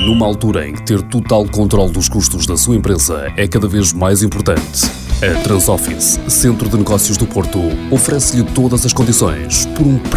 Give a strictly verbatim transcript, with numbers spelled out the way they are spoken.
Numa altura em que ter total controle dos custos da sua empresa é cada vez mais importante, a Transoffice, Centro de Negócios do Porto, oferece-lhe todas as condições por um preço